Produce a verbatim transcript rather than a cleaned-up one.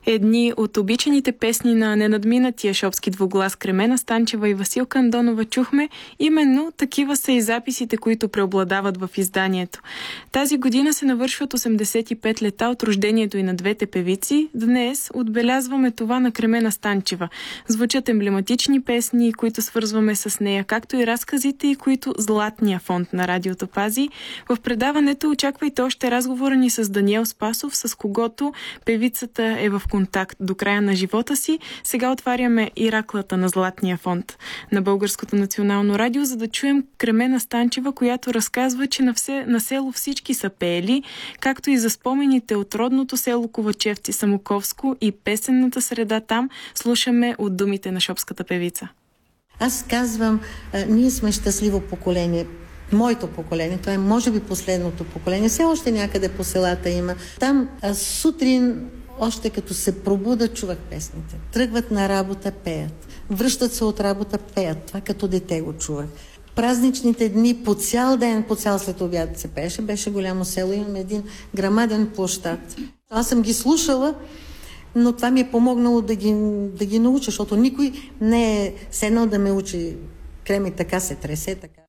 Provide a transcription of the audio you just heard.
Едни от обичаните песни на ненадминатия шопски двуглас Кремена Станчева и Василка Андонова чухме. Именно такива са и записите, които преобладават в изданието. Тази година се навършват осемдесет и пет лета от рождението и на двете певици. Днес отбелязваме това на Кремена Станчева. Звучат емблематични песни, които свързваме с нея, както и разказите, и които Златния фонд на радиото пази. В предаването очаквайте още разговора ни с Даниел Спасов, с когото певицата е в контакт до края на живота си. Сега отваряме и раклата на Златния фонд на Българското национално радио, за да чуем Кремена Станчева, която разказва, че на, все, на село всички са пеели, както и за спомените от родното село Ковачевци Самоковско и песенната среда там. Слушаме от думите на шопската певица. Аз казвам, а, ние сме щастливо поколение. Моето поколение, това е може би последното поколение. Все още някъде по селата има. Там а, сутрин, още като се пробуда, чувах песните. Тръгват на работа, пеят. Връщат се от работа, пеят. Това като дете го чувах. Празничните дни по цял ден, по цял след обяд се пееше. Беше голямо село, имаме един грамаден площад. Аз съм ги слушала, но това ми е помогнало да ги, да ги науча, защото никой не е седнал да ме учи. Креми така се тресе, така.